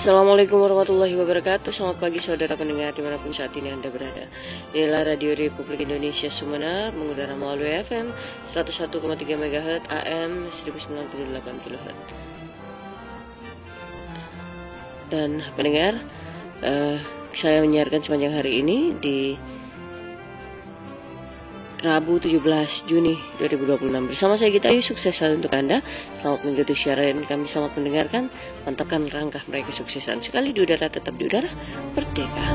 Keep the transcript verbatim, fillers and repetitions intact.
Assalamualaikum warahmatullahi wabarakatuh. Selamat pagi saudara pendengar dimanapun saat ini Anda berada. Inilah Radio Republik Indonesia Sumeneb, mengudara melalui F M seratus satu koma tiga megahertz, A M seribu sembilan puluh delapan kilohertz. Dan pendengar, uh, saya menyiarkan sepanjang hari ini di Rabu tujuh belas Juni dua ribu dua puluh enam bersama saya Gita Ayu. Sukses selalu untuk Anda. Selamat mengikuti siaran kami, selamat mendengarkan. Mantapkan langkah meraih kesuksesan. Sekali di udara tetap di udara, merdeka.